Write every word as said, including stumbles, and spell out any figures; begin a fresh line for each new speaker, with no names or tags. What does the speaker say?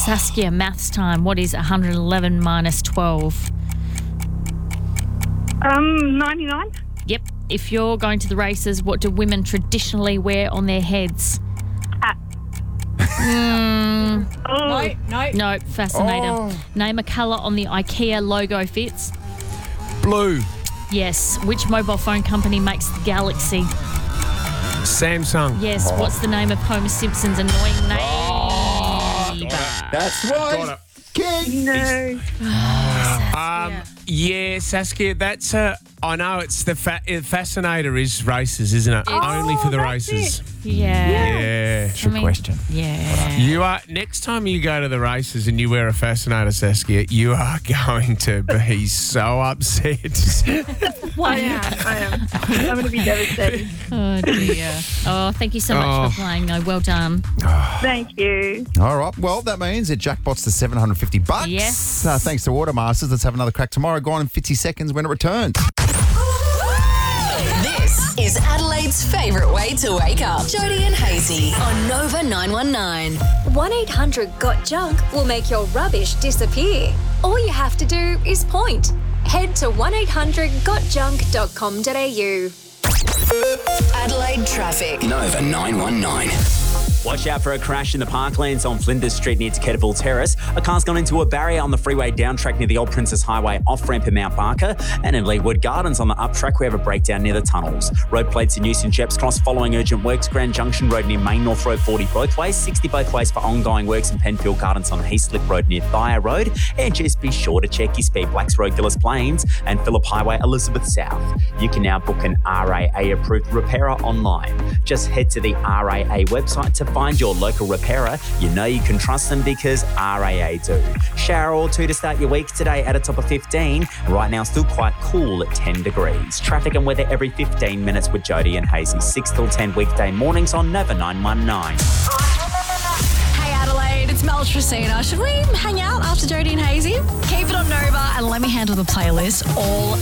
Saskia, maths time. What is one hundred eleven minus twelve?
Um, ninety-nine.
Yep. If you're going to the races, what do women traditionally wear on their heads?
Hat.
Mm,
Oh,
No, no.
no, fascinator.
Oh.
Name a colour on the IKEA logo, Fitz.
Blue.
Yes. Which mobile phone company makes the Galaxy?
Samsung.
Yes.
Oh.
What's the name of Homer Simpson's annoying neighbour?
That's right.
Got
King.
no.
Um, yeah, Saskia, that's a. I know it's the fa- uh, fascinator is races, isn't it? Only for the
that's
races.
Yeah.
Yeah.
Trick
I mean-
question.
Yeah.
You are next time you go to the races and you wear a fascinator, Saskia, you are going to be so upset.
I am. I am. I'm going to be devastated.
Oh, dear. Oh, thank you so much
Oh.
for playing, though. Well done.
Thank you.
All right. Well, that means it jackpots to seven hundred fifty bucks.
Yes.
Uh, thanks to Watermasters. Let's have another crack tomorrow. Go on in fifty seconds when it returns.
This is Adelaide's favourite way to wake up. Jody and Hazy on Nova nine one nine.
one eight hundred got junk will make your rubbish disappear. All you have to do is point. Head to one eight hundred got junk dot com dot a u.
Adelaide traffic.
Nova nine one nine.
Watch out for a crash in the Parklands on Flinders Street near Kettleville Terrace. A car's gone into a barrier on the freeway down track near the Old Princess Highway off-ramp in Mount Barker. And in Leewood Gardens on the up track, we have a breakdown near the tunnels. Road plates in use in Jeps Cross following urgent works. Grand Junction Road near Main North Road forty both ways. sixty both ways for ongoing works in Penfield Gardens on Heathslip Road near Thayer Road. And just be sure to check your speed. Blacks Road, Gillis Plains and Phillip Highway, Elizabeth South. You can now book an R A A-approved repairer online. Just head to the R A A website to find your local repairer. You know you can trust them because R A A do. Shower or two to start your week today at a top of fifteen. Right now still quite cool at ten degrees. Traffic and weather every fifteen minutes with Jody and Hazy. six till ten weekday mornings on Nova nine one nine.
Hey Adelaide, it's Mel Tracina. Should we hang out after Jody and Hazy? Keep it on Nova and let me handle the playlist all